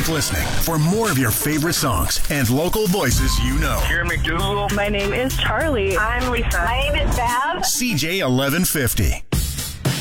Keep listening for more of your favorite songs and local voices you know. Here, McDougal. My name is Charlie. I'm Lisa. My name is Bev. CJ 1150.